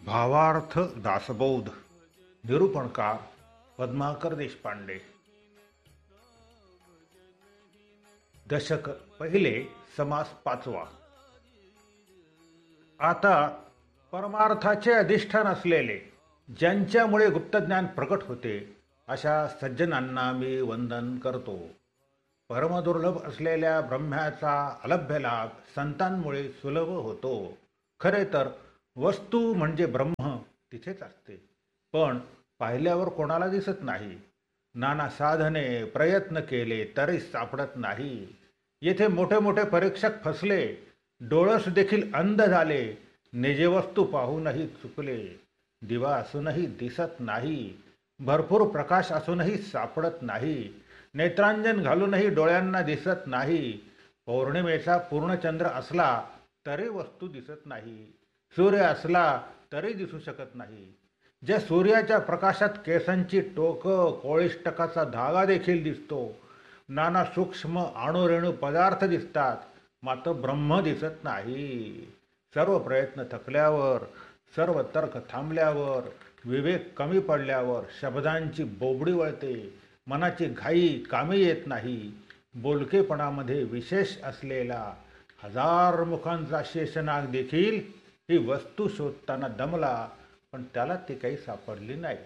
भावार्थ दासबोध. निरूपणकार पद्माकर देशपांडे. दशक पहिले, समास पाचवा. आता परमार्थाचे अधिष्ठान असलेले, ज्यांच्यामुळे गुप्तज्ञान प्रकट होते, अशा सज्जनांना मी वंदन करतो. परमदुर्लभ असलेल्या ब्रह्म्याचा अलभ्य लाभ संतांमुळे सुलभ होतो. खरे तर वस्तू म्हणजे ब्रह्म तिथेच असते, पण पाहिल्यावर कोणाला दिसत नाही. नाना साधने प्रयत्न केले तरी सापडत नाही. येथे मोठे मोठे परीक्षक फसले, डोळस देखील अंध झाले. निजे वस्तू पाहूनही चुकले. दिवा असूनही दिसत नाही, भरपूर प्रकाश असूनही सापडत नाही. नेत्रांजन घालूनही डोळ्यांना दिसत नाही. पौर्णिमेचा पूर्णचंद्र असला तरी वस्तू दिसत नाही. सूर्य असला तरी दिसू शकत नाही. ज्या सूर्याच्या प्रकाशात केसांची टोकं, कोळिष्टकाचा धागा देखील दिसतो. नाना सूक्ष्म अणुरेणू पदार्थ दिसतात, मात्र ब्रह्म दिसत नाही. सर्व प्रयत्न थकल्यावर, सर्व तर्क थांबल्यावर, विवेक कमी पडल्यावर शब्दांची बोबडी वळते. मनाची घाई कामी येत नाही. बोलकेपणामध्ये विशेष असलेला हजार मुखांचा शेषनाग देखील ही वस्तू शोधताना दमला, पण त्याला ती काही सापडली नाही.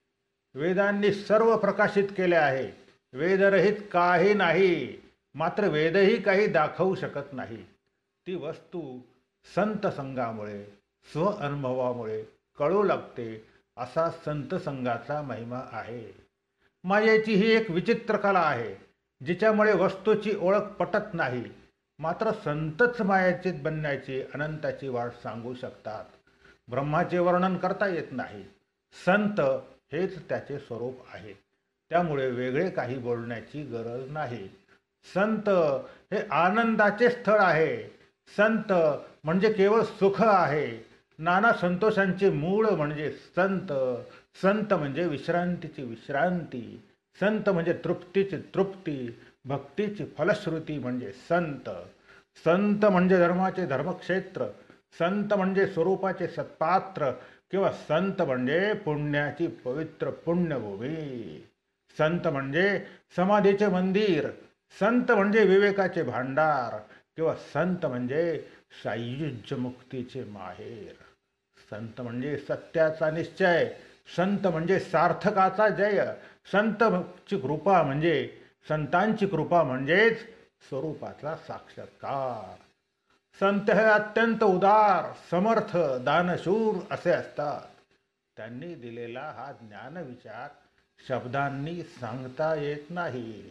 वेदांनी सर्व प्रकाशित केले आहे. वेदरहित काही नाही, मात्र वेदही काही दाखवू शकत नाही. ती वस्तू संत संगामुळे, स्वअनुभवामुळे कळू लागते, असा संत संघाचा महिमा आहे. मायेची ही एक विचित्र कला आहे, जिच्यामुळे वस्तूची ओळख पटत नाही, मात्र संतच मायाचित बनण्याची अनंताची वाट सांगू शकतात. ब्रह्माचे वर्णन करता येत नाही. संत हेच त्याचे स्वरूप आहे, त्यामुळे वेगळे काही बोलण्याची गरज नाही. संत हे आनंदाचे स्थळ आहे. संत म्हणजे केवळ सुख आहे. नाना संतोषांचे मूळ म्हणजे संत. संत म्हणजे विश्रांतीची विश्रांती. संत म्हणजे तृप्तीची तृप्ती. भक्तीची फलश्रुती म्हणजे संत. संत म्हणजे धर्माचे धर्मक्षेत्र. संत म्हणजे स्वरूपाचे सत्पात्र, किंवा संत म्हणजे पुण्याची पवित्र पुण्यभूमी. संत म्हणजे समाधीचे मंदिर. संत म्हणजे विवेकाचे भांडार, किंवा संत म्हणजे सायुज्य मुक्तीचे माहेर. संत म्हणजे सत्याचा निश्चय. संत म्हणजे सार्थकाचा जय. संतांची कृपा म्हणजेच स्वरूपाचा साक्षात्कार. संत हे अत्यंत उदार, समर्थ, दानशूर असे असतात. त्यांनी दिलेला हा ज्ञानविचार शब्दांनी सांगता येत नाही.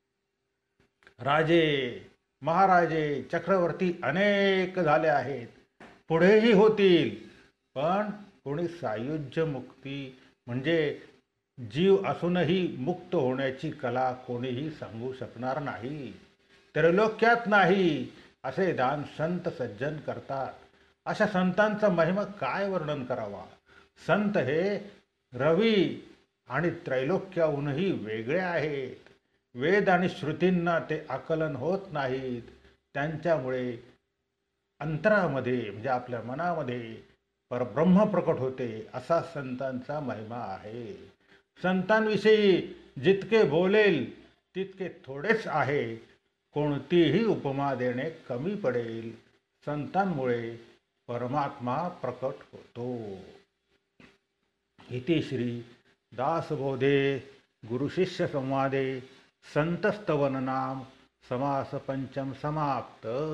राजे, महाराजे, चक्रवर्ती अनेक झाले आहेत, पुढेही होतील, पण कोणी सायुज्य मुक्ती म्हणजे जीव असूनही मुक्त होण्याची कला कोणीही सांगू शकणार नाही. त्रैलोक्यात नाही असे दान संत सज्जन करतात. अशा संतांचा महिमा काय वर्णन करावा. संत हे रवी आणि त्रैलोक्याहूनही वेगळे आहेत. वेद आणि श्रुतींना ते आकलन होत नाहीत. त्यांच्यामुळे अंतरामध्ये म्हणजे आपल्या मनामध्ये परब्रह्म प्रकट होते, असा संतांचा महिमा आहे. संतांविषयी जितके बोलेल तितके थोडेच आहे. कोणतीही उपमा देणे कमी पडेल. संतांमुळे परमात्मा प्रकट होतो. इति श्री दासबोधे गुरुशिष्य संवादे संतस्तवन नाम समास पंचम समाप्त.